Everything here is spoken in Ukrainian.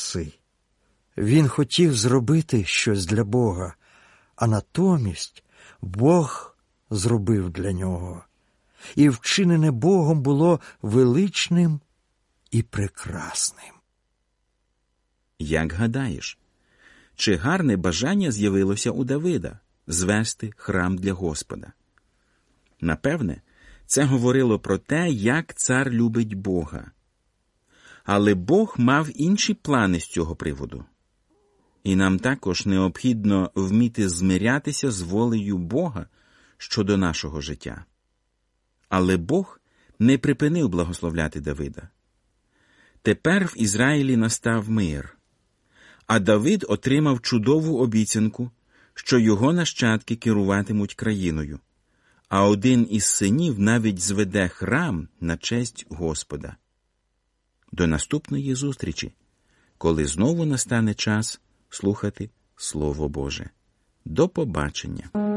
краси. Він хотів зробити щось для Бога, а натомість Бог зробив для нього. І вчинене Богом було величним і прекрасним. Як гадаєш, чи гарне бажання з'явилося у Давида звести храм для Господа? Напевне, це говорило про те, як цар любить Бога. Але Бог мав інші плани з цього приводу. І нам також необхідно вміти змирятися з волею Бога щодо нашого життя. Але Бог не припинив благословляти Давида. Тепер в Ізраїлі настав мир, а Давид отримав чудову обіцянку, що його нащадки керуватимуть країною, а один із синів навіть зведе храм на честь Господа. До наступної зустрічі, коли знову настане час слухати Слово Боже. До побачення!